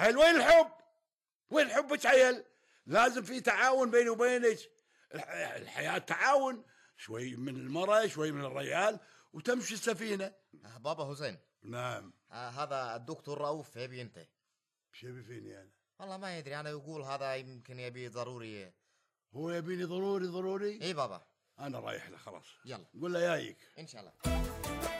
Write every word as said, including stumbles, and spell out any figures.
عيل وين الحب؟ وين حبك عيل؟ لازم في تعاون بيني وبينك. الحياة تعاون، شوي من المرأة شوي من الرجال وتمشي السفينة. آه بابا حسين. نعم. آه هذا الدكتور رؤوف يبي انت. ايش يبي فيني انا؟ والله ما يدري، انا يقول هذا يمكن يبي ضروري. هو يبيني ضروري ضروري؟ اي بابا. انا رايح له خلاص. يلا قول له جايك ان شاء الله.